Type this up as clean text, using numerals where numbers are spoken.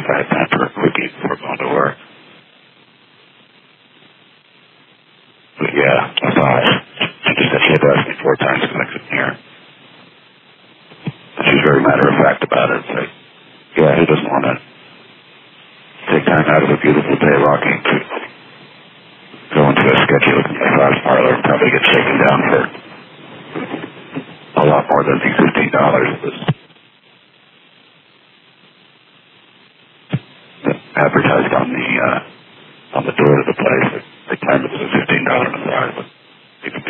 if I had time for a quickie before going to work. But yeah, I thought she just said she had to ask me 4 times because I couldn't hear. She was very matter of fact about it. It's like, yeah, who doesn't want to take time out of a beautiful day walking to go into a sketchy looking massage parlor and probably get shaken down for a lot more than the $15 that advertised on the door to the place. They claimed it was a $15 massage.